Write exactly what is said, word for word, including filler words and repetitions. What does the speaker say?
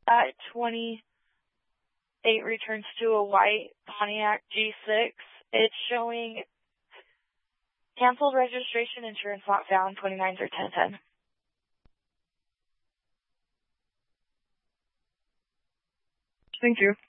at twenty-eight returns to a white Pontiac G six. It's showing canceled registration, insurance not found, twenty-nine through ten ten. Thank you.